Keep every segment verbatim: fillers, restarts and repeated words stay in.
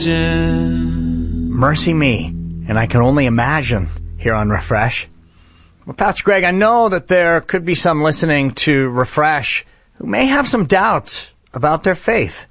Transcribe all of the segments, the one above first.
Mercy me, and I can only imagine here on Refresh. Well, Pastor Greg, I know that there could be some listening to Refresh who may have some doubts about their faith.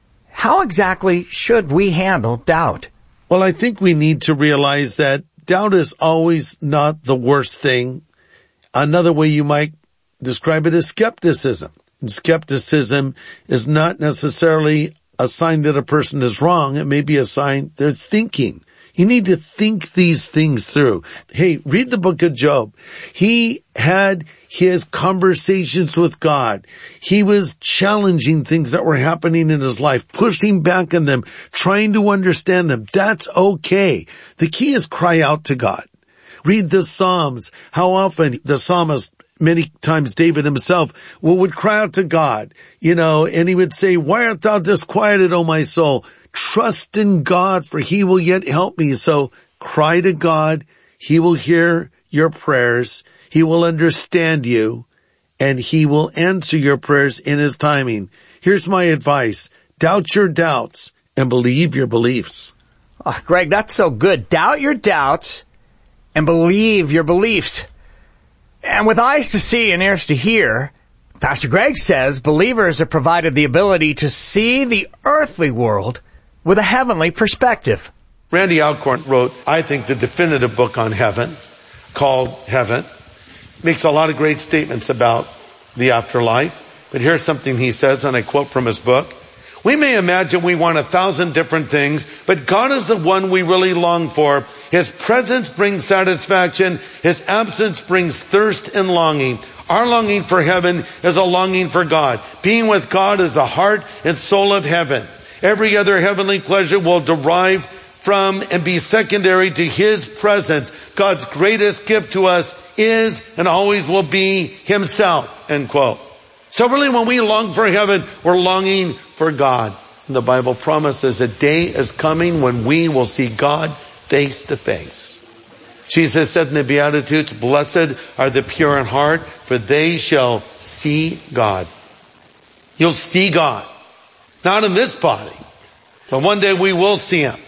How exactly should we handle doubt? Well, I think we need to realize that doubt is always not the worst thing. Another way you might describe it is skepticism. And skepticism is not necessarily a sign that a person is wrong. It may be a sign they're thinking. You need to think these things through. Hey, read the book of Job. He had his conversations with God. He was challenging things that were happening in his life, pushing back on them, trying to understand them. That's okay. The key is cry out to God. Read the Psalms. How often the psalmist, many times David himself, well, would cry out to God, you know, and he would say, "Why art thou disquieted, O my soul? Trust in God, for he will yet help me." So cry to God. He will hear your prayers. He will understand you, and he will answer your prayers in his timing. Here's my advice. Doubt your doubts and believe your beliefs. Oh, Greg, that's so good. Doubt your doubts and believe your beliefs. And with eyes to see and ears to hear, Pastor Greg says believers are provided the ability to see the earthly world with a heavenly perspective. Randy Alcorn wrote, I think, the definitive book on heaven, called Heaven. Makes a lot of great statements about the afterlife. But here's something he says, and I quote from his book. "We may imagine we want a thousand different things, but God is the one we really long for. His presence brings satisfaction. His absence brings thirst and longing. Our longing for heaven is a longing for God. Being with God is the heart and soul of heaven. Every other heavenly pleasure will derive from and be secondary to His presence. God's greatest gift to us is and always will be Himself." End quote. So really when we long for heaven, we're longing for God. And the Bible promises a day is coming when we will see God face to face. Jesus said in the Beatitudes, "Blessed are the pure in heart, for they shall see God." You'll see God. Not in this body, but one day we will see Him.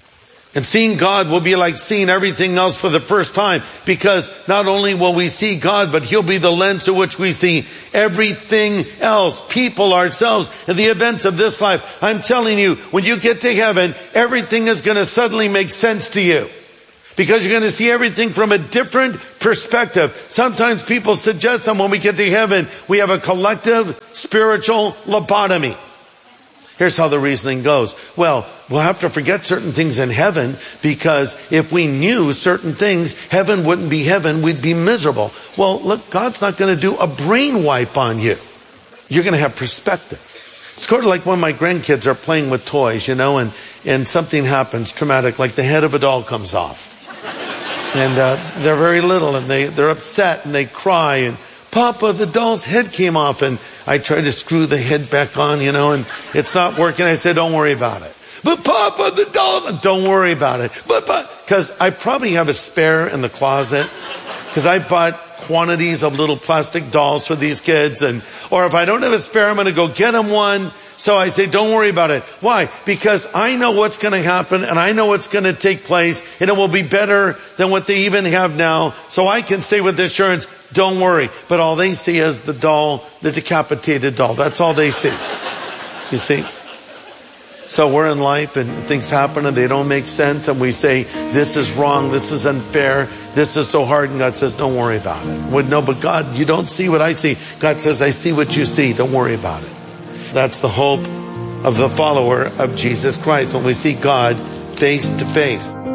And seeing God will be like seeing everything else for the first time, because not only will we see God, but He'll be the lens through which we see everything else, people, ourselves, and the events of this life. I'm telling you, when you get to heaven, everything is going to suddenly make sense to you, because you're going to see everything from a different perspective. Sometimes people suggest that when we get to heaven, we have a collective spiritual lobotomy. Here's how the reasoning goes. Well, we'll have to forget certain things in heaven, because if we knew certain things, heaven wouldn't be heaven. We'd be miserable. Well, look, God's not going to do a brain wipe on you. You're going to have perspective. It's sort of like when my grandkids are playing with toys, you know, and, and something happens traumatic, like the head of a doll comes off. And uh, they're very little, and they, they're upset, and they cry, and "Papa, the doll's head came off," and I try to screw the head back on, you know, and it's not working. I said, "Don't worry about it." "But Papa, the doll," "Don't worry about it." But, but, because I probably have a spare in the closet, because I bought quantities of little plastic dolls for these kids, and, or if I don't have a spare, I'm going to go get them one. So I say, don't worry about it. Why? Because I know what's going to happen, and I know what's going to take place, and it will be better than what they even have now. So I can say with assurance, don't worry. But all they see is the doll, the decapitated doll. That's all they see. You see? So we're in life, and things happen, and they don't make sense, and we say, this is wrong, this is unfair, this is so hard, and God says, don't worry about it. Well, no, but God, you don't see what I see. God says, I see what you see. Don't worry about it. That's the hope of the follower of Jesus Christ, when we see God face to face.